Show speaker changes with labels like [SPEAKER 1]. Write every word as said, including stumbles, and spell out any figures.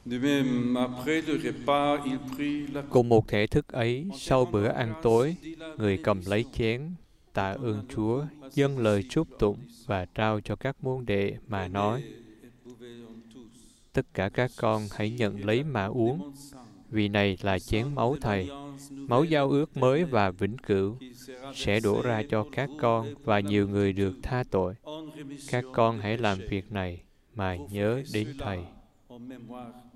[SPEAKER 1] De même, après le repas, il prit la coupe.
[SPEAKER 2] Cùng một thể thức ấy, sau bữa ăn tối, người cầm lấy chén, tạ ơn Chúa, dâng lời chúc tụng và trao cho các môn đệ mà nói:
[SPEAKER 1] Prenez et buvez-en tous.
[SPEAKER 2] Tất cả các con hãy nhận lấy mà uống, vì này là chén máu Thầy, máu giao ước mới và vĩnh cửu, sẽ đổ ra cho các con và nhiều người được tha tội. Các con hãy làm việc này mà nhớ đến Thầy.